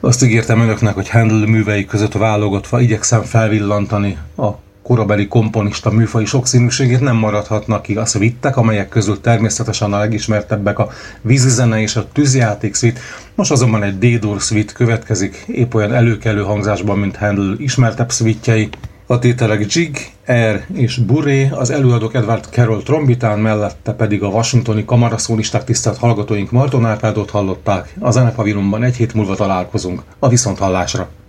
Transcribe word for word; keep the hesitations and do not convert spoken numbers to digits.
Azt ígértem önöknek, hogy Handel művei között válogatva igyekszem felvillantani a korabeli komponista műfai sokszínűségét, nem maradhatnak ki a szvittek, amelyek közül természetesen a legismertebbek a vízizene és a tűzjáték szvit. Most azonban egy D-dur szvit következik, épp olyan előkelő hangzásban, mint Handel ismertebb szvitjei. A tételek Jig, Air és Buré, az előadók Edward Carroll trombitán, mellette pedig a washingtoni kamaraszólisták tisztelt hallgatóink Marton Árpádot hallották. A Zenepavilonban egy hét múlva találkozunk. A viszonthallásra!